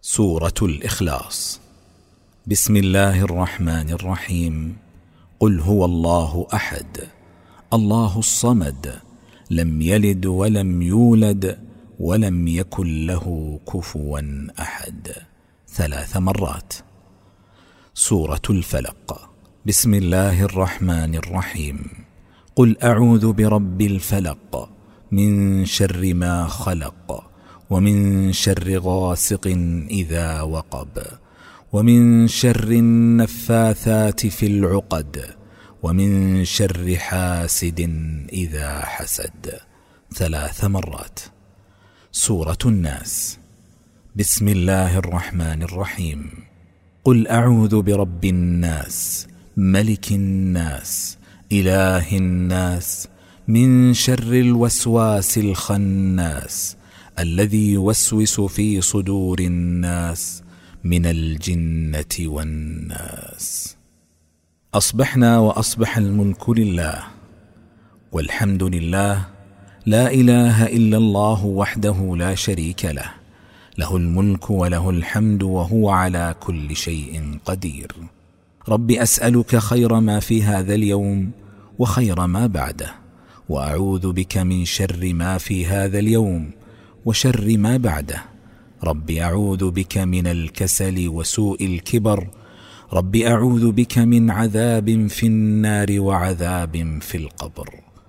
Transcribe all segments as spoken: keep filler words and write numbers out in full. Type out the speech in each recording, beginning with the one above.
سورة الإخلاص. بسم الله الرحمن الرحيم. قل هو الله أحد الله الصمد لم يلد ولم يولد ولم يكن له كفوا أحد ثلاث مرات. سورة الفلق. بسم الله الرحمن الرحيم. قل أعوذ برب الفلق من شر ما خلق ومن شر غاسق إذا وقب ومن شر النفاثات في العقد ومن شر حاسد إذا حسد ثلاث مرات. سورة الناس. بسم الله الرحمن الرحيم. قل أعوذ برب الناس ملك الناس إله الناس من شر الوسواس الخناس الذي يوسوس في صدور الناس من الجنة والناس. أصبحنا وأصبح الملك لله والحمد لله، لا إله إلا الله وحده لا شريك له، له الملك وله الحمد وهو على كل شيء قدير. رب أسألك خير ما في هذا اليوم وخير ما بعده، وأعوذ بك من شر ما في هذا اليوم وشر ما بعده. رب أعوذ بك من الكسل وسوء الكبر. رب أعوذ بك من عذاب في النار وعذاب في القبر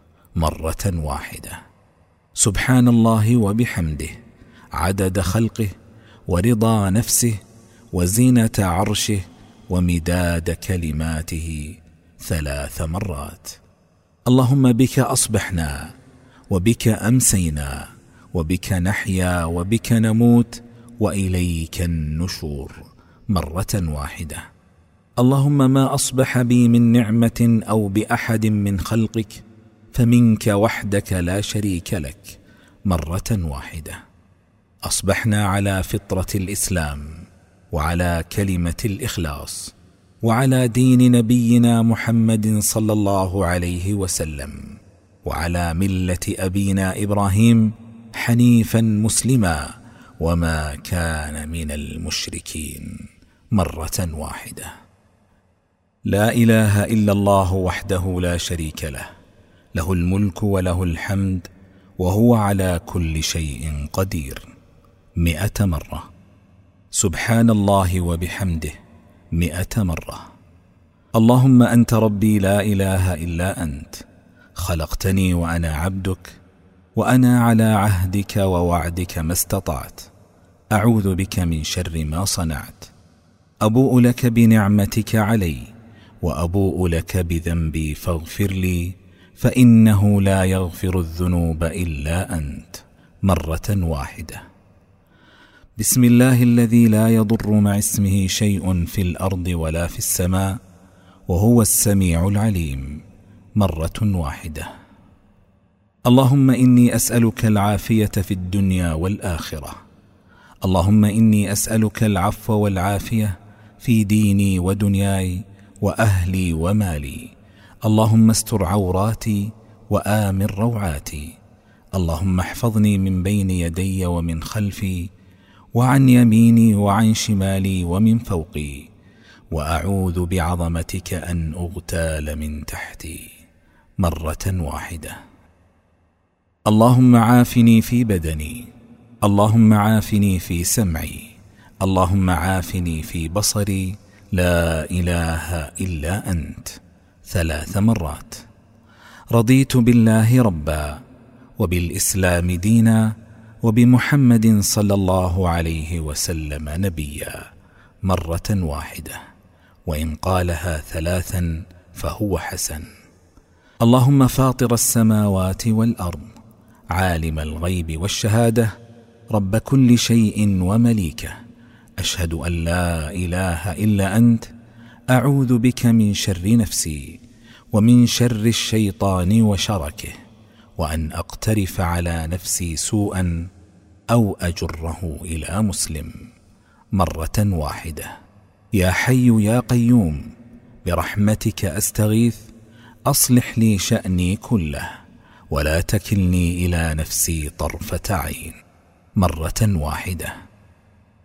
مرة واحدة. سبحان الله وبحمده عدد خلقه ورضا نفسه وزينة عرشه ومداد كلماته ثلاث مرات. اللهم بك أصبحنا وبك أمسينا وبك نحيا وبك نموت وإليك النشور مرة واحدة. اللهم ما أصبح بي من نعمة أو بأحد من خلقك فمنك وحدك لا شريك لك مرة واحدة. أصبحنا على فطرة الإسلام وعلى كلمة الإخلاص وعلى دين نبينا محمد صلى الله عليه وسلم وعلى ملة أبينا إبراهيم حنيفا مسلما وما كان من المشركين مرة واحدة. لا إله إلا الله وحده لا شريك له، له الملك وله الحمد وهو على كل شيء قدير مئة مرة. سبحان الله وبحمده مئة مرة. اللهم أنت ربي لا إله إلا أنت، خلقتني وأنا عبدك وأنا على عهدك ووعدك ما استطعت. أعوذ بك من شر ما صنعت. أبوء لك بنعمتك علي وأبوء لك بذنبي فاغفر لي، فإنه لا يغفر الذنوب إلا أنت مرة واحدة. بسم الله الذي لا يضر مع اسمه شيء في الأرض ولا في السماء وهو السميع العليم مرة واحدة. اللهم إني أسألك العافية في الدنيا والآخرة. اللهم إني أسألك العفو والعافية في ديني ودنياي وأهلي ومالي. اللهم استر عوراتي وآمن روعاتي. اللهم احفظني من بين يدي ومن خلفي وعن يميني وعن شمالي ومن فوقي، وأعوذ بعظمتك أن أغتال من تحتي مرة واحدة. اللهم عافني في بدني. اللهم عافني في سمعي. اللهم عافني في بصري. لا إله إلا أنت ثلاث مرات. رضيت بالله ربا وبالإسلام دينا وبمحمد صلى الله عليه وسلم نبيا مرة واحدة، وإن قالها ثلاثا فهو حسن. اللهم فاطر السماوات والأرض عالم الغيب والشهادة رب كل شيء ومليكه، أشهد أن لا إله إلا أنت. أعوذ بك من شر نفسي ومن شر الشيطان وشركه، وأن أقترف على نفسي سوءا أو أجره إلى مسلم مرة واحدة. يا حي يا قيوم برحمتك أستغيث، أصلح لي شأني كله ولا تكلني إلى نفسي طرفة عين مرة واحدة.